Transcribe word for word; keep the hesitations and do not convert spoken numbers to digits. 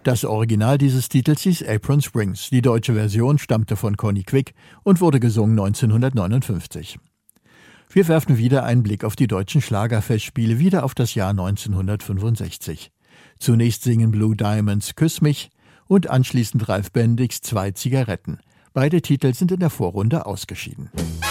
Das Original dieses Titels hieß Apron Springs. Die deutsche Version stammte von Connie Quick und wurde gesungen neunzehnhundertneunundfünfzig. Wir werfen wieder einen Blick auf die deutschen Schlagerfestspiele, wieder auf das Jahr neunzehnhundertfünfundsechzig. Zunächst singen Blue Diamonds Küss mich und anschließend Ralf Bendix Zwei Zigaretten. Beide Titel sind in der Vorrunde ausgeschieden.